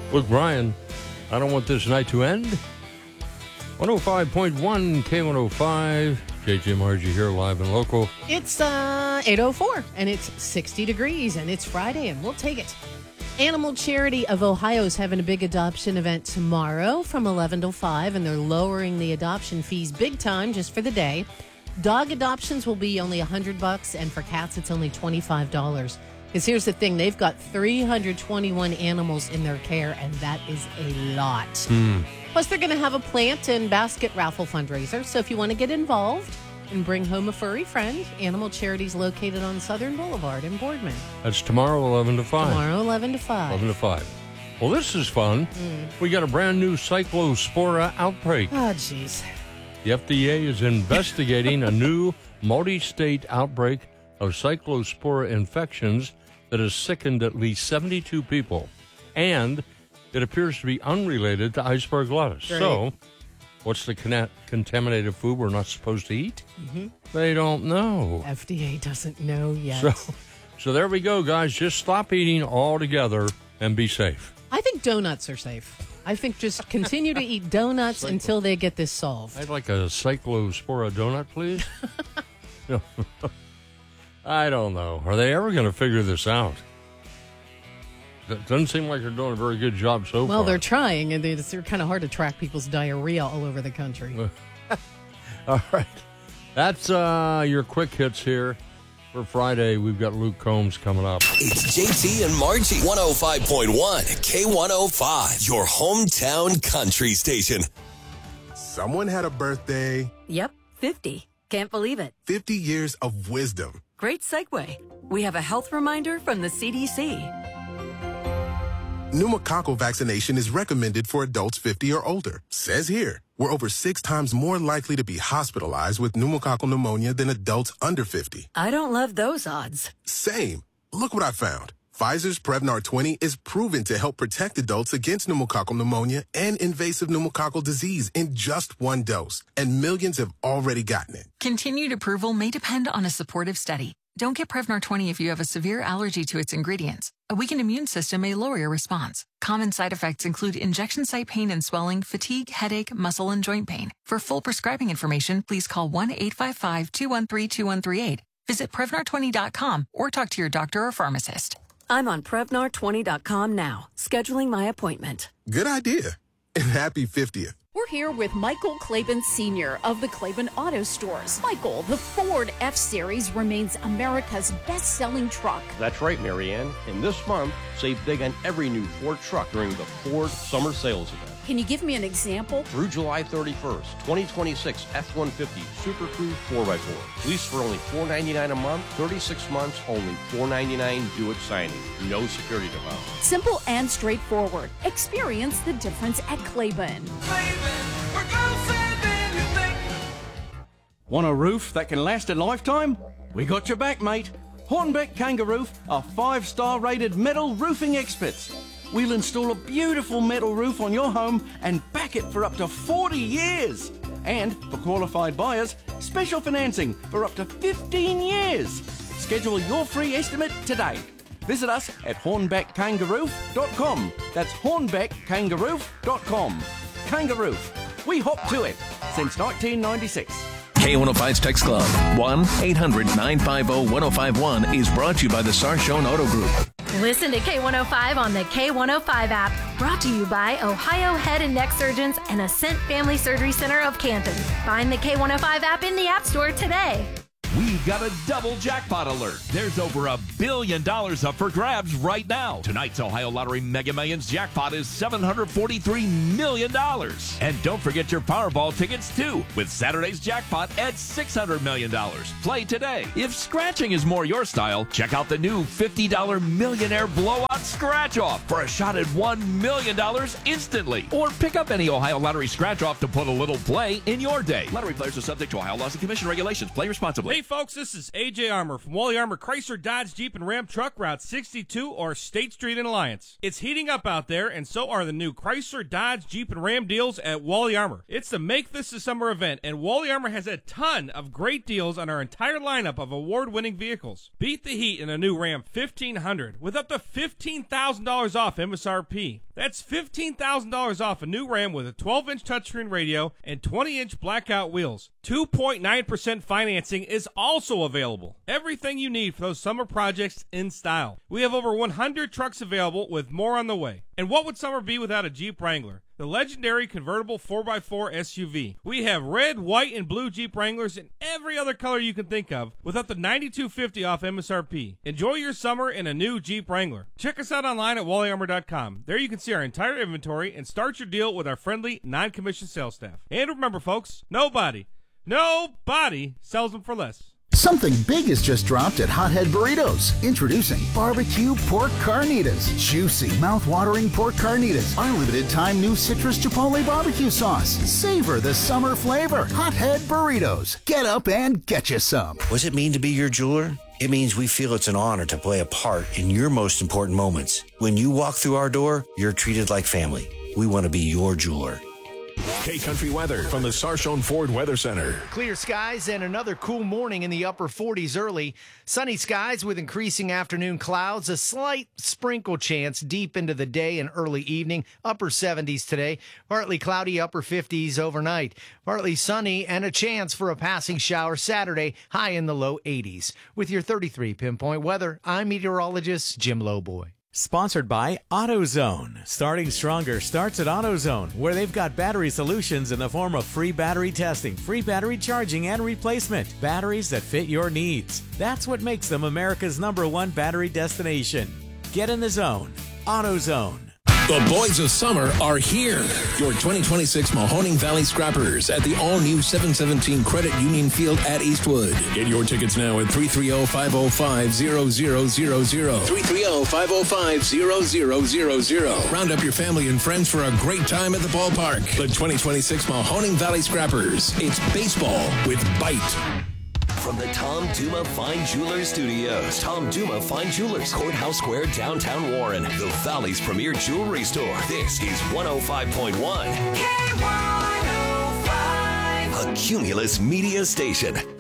Luke Bryan, I don't want this night to end. 105.1 K105. JJ Margie here, live and local. It's 8:04, and it's 60 degrees, and it's Friday, and we'll take it. Animal Charity of Ohio is having a big adoption event tomorrow from 11 till 5, and they're lowering the adoption fees big time just for the day. Dog adoptions will be only $100, and for cats, it's only $25. Because here's the thing, they've got 321 animals in their care, and that is a lot. Plus, they're going to have a plant and basket raffle fundraiser. So if you want to get involved and bring home a furry friend, Animal Charity's located on Southern Boulevard in Boardman. That's tomorrow, 11 to 5. Tomorrow, 11 to 5. 11 to 5. Well, this is fun. We got a brand new Cyclospora outbreak. Oh, jeez. The FDA is investigating a new multi-state outbreak of Cyclospora infections that has sickened at least 72 people. And it appears to be unrelated to iceberg lettuce. Great. So, what's the contaminated food we're not supposed to eat? They don't know. FDA doesn't know yet. So there we go, guys. Just stop eating altogether and be safe. I think donuts are safe. I think just continue to eat donuts until they get this solved. I'd like a Cyclospora donut, please. No. I don't know. Are they ever going to figure this out? It doesn't seem like they're doing a very good job so far. Well, they're trying, and they're kind of hard to track people's diarrhea all over the country. All right. That's your quick hits here. For Friday, we've got Luke Combs coming up. It's JT and Margie. 105.1 K105, your hometown country station. Someone had a birthday. Yep, 50. Can't believe it. 50 years of wisdom. Great segue. We have a health reminder from the CDC. Pneumococcal vaccination is recommended for adults 50 or older. Says here, we're over 6 times more likely to be hospitalized with pneumococcal pneumonia than adults under 50. I don't love those odds. Same. Look what I found. Pfizer's Prevnar 20 is proven to help protect adults against pneumococcal pneumonia and invasive pneumococcal disease in just 1 dose. And millions have already gotten it. Continued approval may depend on a supportive study. Don't get Prevnar 20 if you have a severe allergy to its ingredients. A weakened immune system may lower your response. Common side effects include injection site pain and swelling, fatigue, headache, muscle, and joint pain. For full prescribing information, please call 1-855-213-2138. Visit Prevnar20.com or talk to your doctor or pharmacist. I'm on Prevnar20.com now, scheduling my appointment. Good idea. And happy 50th. We're here with Michael Claiborne Sr. of the Claiborne Auto Stores. Michael, the Ford F-Series remains America's best-selling truck. That's right, Marianne. And this month, save big on every new Ford truck during the Ford Summer Sales Event. Can you give me an example? Through July 31st, 2026 F-150 Super Crew 4x4. Lease for only $499 a month, 36 months, only $499 due at signing. No security deposit. Simple and straightforward. Experience the difference at Claiborne. Want a roof that can last a lifetime? We got your back, mate. Hornbeck Kangaroo are 5-star rated metal roofing experts. We'll install a beautiful metal roof on your home and back it for up to 40 years. And for qualified buyers, special financing for up to 15 years. Schedule your free estimate today. Visit us at hornbeckkangaroo.com. That's hornbeckkangaroo.com. Kangaroo. We hop to it since 1996. K105's Text Club, 1-800-950-1051, is brought to you by the Sarshone Auto Group. Listen to K105 on the K105 app. Brought to you by Ohio Head and Neck Surgeons and Ascent Family Surgery Center of Canton. Find the K105 app in the App Store today. We've got a double jackpot alert. There's over $1 billion up for grabs right now. Tonight's Ohio Lottery Mega Millions jackpot is $743 million. And don't forget your Powerball tickets, too, with Saturday's jackpot at $600 million. Play today. If scratching is more your style, check out the new $50 Millionaire Blowout Scratch-Off for a shot at $1 million instantly. Or pick up any Ohio Lottery scratch-off to put a little play in your day. Lottery players are subject to Ohio laws and commission regulations. Play responsibly. Hey folks, this is AJ Armour from Wally Armour Chrysler Dodge Jeep and Ram Truck Route 62 or State Street in Alliance. It's heating up out there, and so are the new Chrysler Dodge Jeep and Ram deals at Wally Armour. It's the Make This a Summer event, and Wally Armour has a ton of great deals on our entire lineup of award-winning vehicles. Beat the heat in a new Ram 1500 with up to $15,000 off MSRP. That's $15,000 off a new Ram with a 12-inch touchscreen radio and 20-inch blackout wheels. 2.9% financing is also available. Everything you need for those summer projects in style. We have over 100 trucks available with more on the way. And what would summer be without a Jeep Wrangler? The legendary convertible 4x4 SUV. We have red, white, and blue Jeep Wranglers in every other color you can think of with up to $9,250 off MSRP. Enjoy your summer in a new Jeep Wrangler. Check us out online at wallyarmor.com. There you can see our entire inventory and start your deal with our friendly, non-commissioned sales staff. And remember, folks, nobody sells them for less. Something big has just dropped at Hothead Burritos. Introducing barbecue pork carnitas. Juicy, mouth-watering pork carnitas. Our limited-time new citrus chipotle barbecue sauce. Savor the summer flavor. Hothead Burritos. Get up and get you some. What's it mean to be your jeweler? It means we feel it's an honor to play a part in your most important moments. When you walk through our door, you're treated like family. We want to be your jeweler. K-Country weather from the Sarchon Ford Weather Center. Clear skies and another cool morning in the upper 40s early. Sunny skies with increasing afternoon clouds. A slight sprinkle chance deep into the day and early evening. Upper 70s today. Partly cloudy, upper 50s overnight. Partly sunny and a chance for a passing shower Saturday. High in the low 80s. With your 33 Pinpoint weather, I'm meteorologist Jim Lowboy. Sponsored by AutoZone. Starting stronger starts at AutoZone, where they've got battery solutions in the form of free battery testing, free battery charging, and replacement. Batteries that fit your needs. That's what makes them America's #1 battery destination. Get in the zone. AutoZone. The boys of summer are here. Your 2026 Mahoning Valley Scrappers at the all-new 717 Credit Union Field at Eastwood. Get your tickets now at 330-505-0000. 330-505-0000. Round up your family and friends for a great time at the ballpark. The 2026 Mahoning Valley Scrappers. It's baseball with bite. From the Tom Duma Fine Jewelers Studios. Tom Duma Fine Jewelers, Courthouse Square, downtown Warren. The Valley's premier jewelry store. This is 105.1 K105. A Cumulus Media Station.